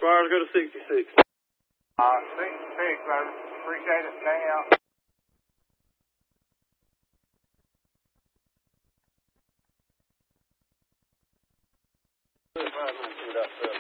Squires, go to 66. 66, brother. Appreciate it. Stay out. Right,